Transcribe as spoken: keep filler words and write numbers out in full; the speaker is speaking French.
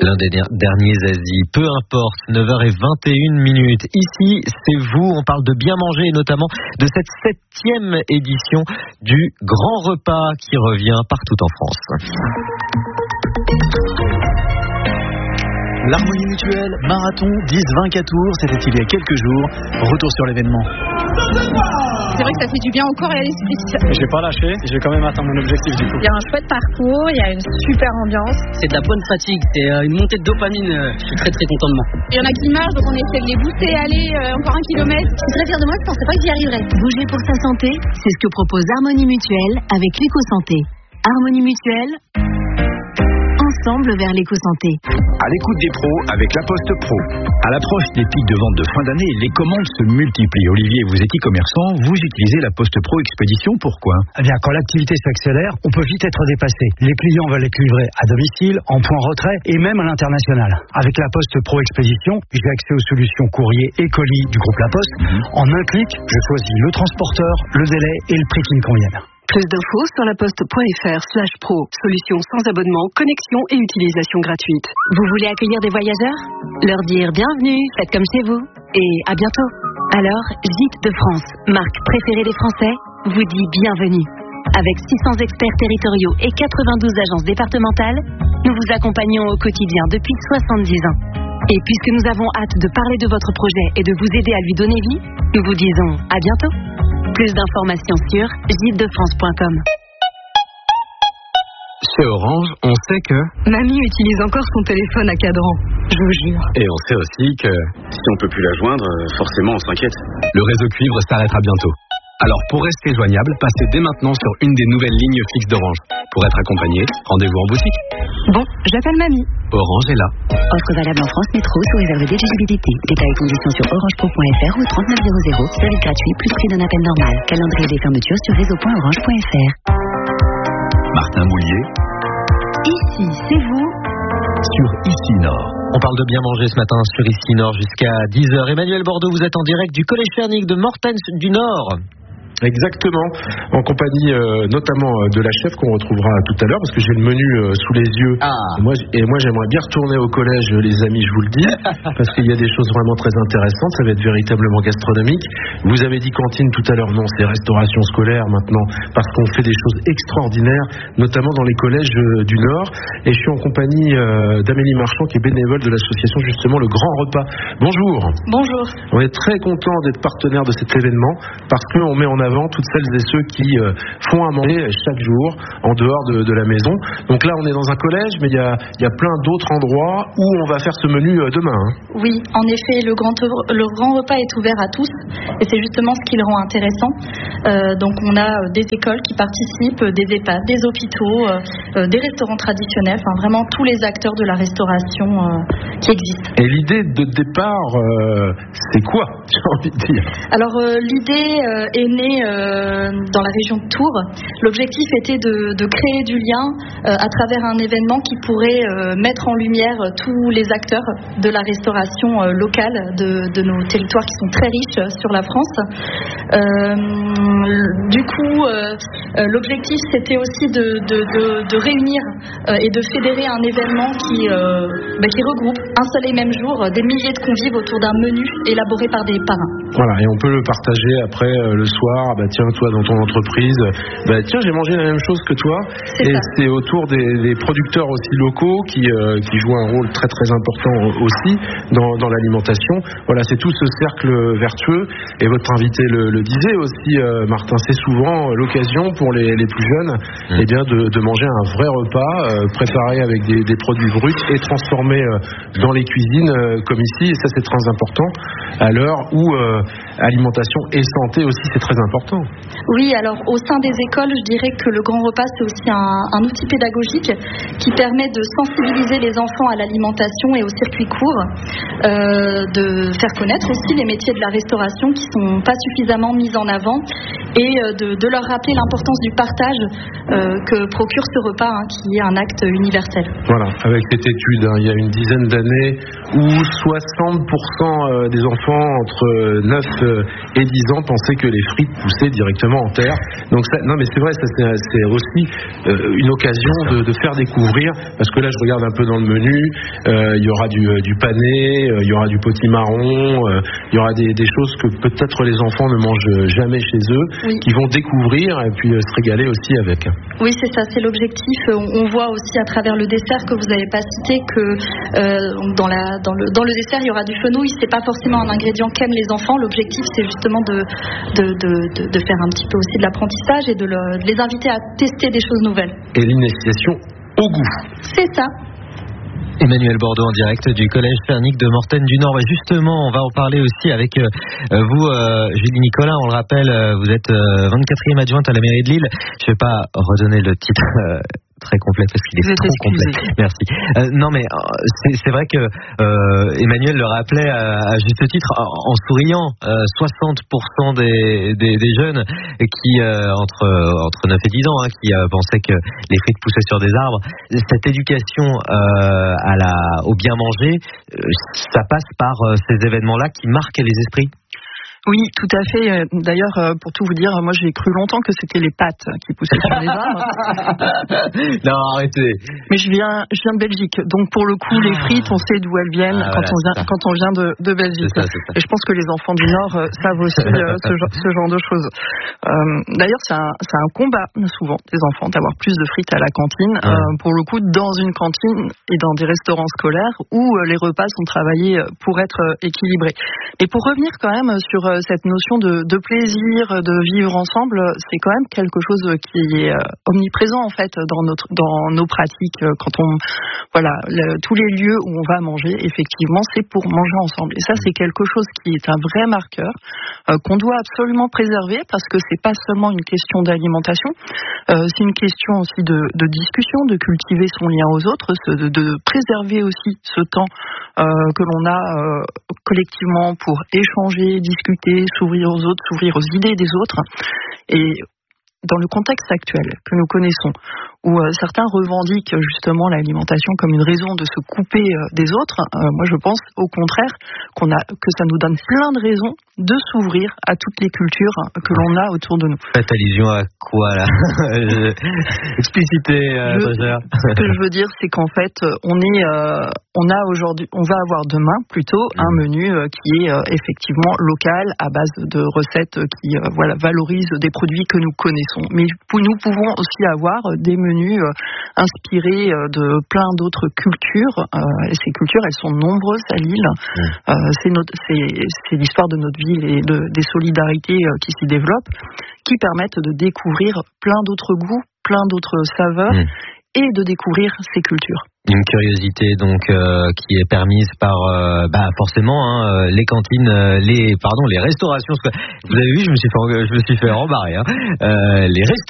L'un des derniers Asie, peu importe, neuf heures vingt et une minutes. Ici, c'est vous, on parle de bien manger et notamment de cette septième édition du Grand Repas qui revient partout en France. L'Harmonie Mutuelle, marathon, dix vingt-quatre tours, c'était il y a quelques jours. Retour sur l'événement. C'est vrai que ça fait du bien au corps et à l'esprit. J'ai pas lâché, j'ai quand même atteint mon objectif du coup. Il y a un chouette parcours, il y a une super ambiance. C'est de la bonne fatigue, c'est une montée de dopamine, je suis très très content de moi. Il y en a qui marchent, donc on essaie de les booster, allez, euh, encore un kilomètre. Je suis très fière de moi, je pensais pas que j'y arriverais. Bouger pour sa santé, c'est ce que propose Harmonie Mutuelle avec l'éco-santé. Harmonie Mutuelle, ensemble vers l'éco-santé. À l'écoute des pros avec La Poste Pro. À l'approche des pics de vente de fin d'année, les commandes se multiplient. Olivier, vous êtes e-commerçant, vous utilisez La Poste Pro Expédition, pourquoi ? Eh bien, quand l'activité s'accélère, on peut vite être dépassé. Les clients veulent être livrés à domicile, en point retrait et même à l'international. Avec La Poste Pro Expédition, j'ai accès aux solutions courrier et colis du groupe La Poste. Mmh. En un clic, je choisis le transporteur, le délai et le prix qui me conviennent. Plus d'infos sur laposte.fr slash pro. Solution sans abonnement, connexion et utilisation gratuite. Vous voulez accueillir des voyageurs ? Leur dire bienvenue, faites comme chez vous. Et à bientôt. Alors, Gîtes de France, marque préférée des Français, vous dit bienvenue. Avec six cents experts territoriaux et quatre-vingt-douze agences départementales, nous vous accompagnons au quotidien depuis soixante-dix ans. Et puisque nous avons hâte de parler de votre projet et de vous aider à lui donner vie, nous vous disons à bientôt. Plus d'informations sur gîtes de france point com. Chez Orange, on sait que... Mamie utilise encore son téléphone à cadran, je vous jure. Et on sait aussi que... Si on peut plus la joindre, forcément on s'inquiète. Le réseau cuivre s'arrêtera bientôt. Alors pour rester joignable, passez dès maintenant sur une des nouvelles lignes fixes d'Orange. Pour être accompagné, rendez-vous en boutique. Bon, j'appelle mamie. Orange est là. Offre valable en France Métro sous réserve d'éligibilité. Détails et conditions sur orangepro point f r ou trente-neuf zéro zéro. Service gratuit plus prix d'un appel normal. Calendrier des fermetures sur réseau point orange point f r. Martin Moulier. Ici, c'est vous. Sur Ici Nord. On parle de bien manger ce matin sur Ici Nord jusqu'à dix heures. Emmanuel Bordeaux, vous êtes en direct du Collège Fernic de Mortagne du Nord. Exactement, en compagnie euh, notamment euh, de la chef qu'on retrouvera tout à l'heure parce que j'ai le menu euh, sous les yeux. Ah. Et, moi, et moi j'aimerais bien retourner au collège, les amis, je vous le dis, parce qu'il y a des choses vraiment très intéressantes, ça va être véritablement gastronomique. Vous avez dit cantine tout à l'heure, non, c'est restauration scolaire maintenant, parce qu'on fait des choses extraordinaires, notamment dans les collèges euh, du Nord. Et je suis en compagnie euh, d'Amélie Marchand, qui est bénévole de l'association justement Le Grand Repas. Bonjour. Bonjour. On est très content d'être partenaire de cet événement parce qu'on met en avant toutes celles et ceux qui euh, font à manger chaque jour en dehors de, de la maison. Donc là, on est dans un collège, mais il y a, y a plein d'autres endroits où on va faire ce menu euh, demain. Hein. Oui, en effet, le grand, le grand repas est ouvert à tous et c'est justement ce qui le rend intéressant. Euh, donc on a des écoles qui participent, des EHPAD, des hôpitaux, euh, des restaurants traditionnels, enfin vraiment tous les acteurs de la restauration euh, qui existent. Et l'idée de départ, euh, c'est quoi, j'ai envie de dire ? Alors euh, l'idée euh, est née Euh, dans la région de Tours. L'objectif était de, de créer du lien euh, à travers un événement qui pourrait euh, mettre en lumière euh, tous les acteurs de la restauration euh, locale de, de nos territoires qui sont très riches euh, sur la France. Euh, du coup, euh, euh, l'objectif c'était aussi de, de, de, de réunir euh, et de fédérer un événement qui, euh, bah, qui regroupe un seul et même jour des milliers de convives autour d'un menu élaboré par des parrains. Voilà, et on peut le partager après euh, le soir. Bah tiens, toi dans ton entreprise, bah tiens, j'ai mangé la même chose que toi. C'est et ça. C'est autour des, des producteurs aussi locaux qui, euh, qui jouent un rôle très très important aussi dans, dans l'alimentation. Voilà, c'est tout ce cercle vertueux. Et votre invité le, le disait aussi, euh, Martin, c'est souvent l'occasion pour les, les plus jeunes mmh. eh bien, de, de manger un vrai repas euh, préparé avec des, des produits bruts et transformé euh, dans les cuisines euh, comme ici. Et ça, c'est très important à l'heure où euh, alimentation et santé aussi, c'est très important. Oui, alors au sein des écoles, je dirais que le grand repas, c'est aussi un, un outil pédagogique qui permet de sensibiliser les enfants à l'alimentation et aux circuits courts, euh, de faire connaître aussi les métiers de la restauration qui ne sont pas suffisamment mis en avant et de, de leur rappeler l'importance du partage euh, que procure ce repas, hein, qui est un acte universel. Voilà, avec cette étude, hein, il y a une dizaine d'années où soixante pour cent des enfants entre neuf et dix ans pensaient que les frites poussés directement en terre. Donc ça, non mais c'est vrai, ça c'est, c'est aussi euh, une occasion de, de faire découvrir, parce que là je regarde un peu dans le menu, euh, il y aura du, du pané, euh, il y aura du potimarron, euh, il y aura des, des choses que peut-être les enfants ne mangent jamais chez eux, oui. qui vont découvrir et puis euh, se régaler aussi avec. Oui, c'est ça, c'est l'objectif. On, on voit aussi à travers le dessert que vous n'avez pas cité que euh, dans, la, dans, le, dans le dessert il y aura du fenouil. C'est pas forcément un ingrédient qu'aiment les enfants. L'objectif c'est justement de, de, de, de, de faire un petit peu aussi de l'apprentissage et de, le, de les inviter à tester des choses nouvelles. Et l'initiation au goût. C'est ça. Emmanuel Bordeaux en direct du collège Fernic de Mortagne du Nord. Et justement, on va en parler aussi avec euh, vous, euh, Julie Nicolas. On le rappelle, euh, vous êtes euh, vingt-quatrième adjointe à la mairie de Lille. Je ne vais pas redonner le titre euh, très complet parce qu'il est trop complet. Merci. Euh, non mais euh, c'est, c'est vrai que euh, Emmanuel le rappelait à, à juste titre en, en souriant. Euh, soixante pour cent des, des, des jeunes qui euh, entre entre neuf et dix ans hein, qui euh, pensaient que les frites poussaient sur des arbres. Cette éducation euh, à la au bien manger, euh, ça passe par euh, ces événements-là qui marquent les esprits. Oui, tout à fait. D'ailleurs, pour tout vous dire, moi j'ai cru longtemps que c'était les pâtes qui poussaient sur les arbres. Non, arrêtez. Mais je viens, je viens de Belgique, donc pour le coup, les frites, on sait d'où elles viennent ah, quand, voilà, on vient, quand on vient de, de Belgique. C'est ça, c'est ça. Et je pense que les enfants du Nord euh, savent aussi euh, ce, genre, ce genre de choses. Euh, d'ailleurs, c'est un, c'est un combat souvent des enfants d'avoir plus de frites à la cantine. Ouais. Euh, pour le coup, dans une cantine et dans des restaurants scolaires où euh, les repas sont travaillés pour être euh, équilibrés. Et pour revenir quand même sur cette notion de, de plaisir, de vivre ensemble, c'est quand même quelque chose qui est omniprésent en fait dans notre, dans nos pratiques. Quand on, voilà, le, tous les lieux où on va manger, effectivement, c'est pour manger ensemble. Et ça, c'est quelque chose qui est un vrai marqueur euh, qu'on doit absolument préserver parce que c'est pas seulement une question d'alimentation, euh, c'est une question aussi de, de discussion, de cultiver son lien aux autres, de, de préserver aussi ce temps euh, que l'on a euh, collectivement pour échanger, discuter, s'ouvrir aux autres, s'ouvrir aux idées des autres. Et dans le contexte actuel que nous connaissons, où euh, certains revendiquent justement l'alimentation comme une raison de se couper euh, des autres, euh, moi je pense au contraire qu'on a, que ça nous donne plein de raisons de s'ouvrir à toutes les cultures que l'on a autour de nous. Faites allusion à quoi là? Explicitez, euh, je, Ce que je veux dire, c'est qu'en fait, on est, euh, on a aujourd'hui, on va avoir demain plutôt mmh. un menu euh, qui est euh, effectivement local, à base de recettes qui euh, voilà, valorisent des produits que nous connaissons. Mais nous pouvons aussi avoir des menus euh, inspirés euh, de plein d'autres cultures. Euh, et ces cultures, elles sont nombreuses à Lille. Mmh. Euh, c'est, notre, c'est, c'est l'histoire de notre ville et de, des solidarités euh, qui s'y développent, qui permettent de découvrir plein d'autres goûts, plein d'autres saveurs mmh. et de découvrir ces cultures. Une curiosité donc euh, qui est permise par euh, bah forcément hein, les cantines, euh, les pardon les restaurations. Vous avez vu, je me suis fait je me suis fait rembarrer. Hein. Euh, les restaurations